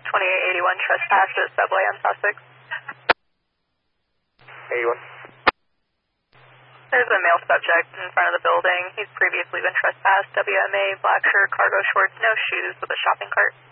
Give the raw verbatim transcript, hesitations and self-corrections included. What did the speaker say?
twenty-eight eighty-one trespass at Subway on Sussex. eighty-one. There's a male subject in front of the building. He's previously been trespassed. W M A, black shirt, cargo shorts, no shoes, with a shopping cart.